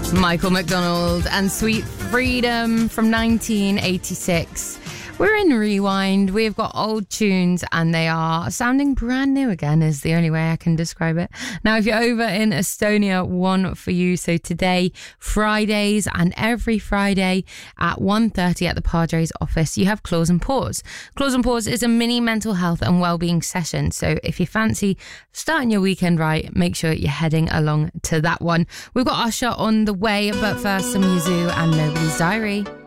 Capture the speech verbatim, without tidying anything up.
Michael McDonald and Sweet Freedom from nineteen eighty-six. We're in Rewind. We've got old tunes and they are sounding brand new again, is the only way I can describe it. Now, if you're over in Estonia, one for you. So today, Fridays and every Friday at one thirty at the Padres office, you have Claws and Paws. Claws and Paws is a mini mental health and wellbeing session. So if you fancy starting your weekend right, make sure you're heading along to that one. We've got Usher on the way, but first some Yuzu and Nobody's Diary.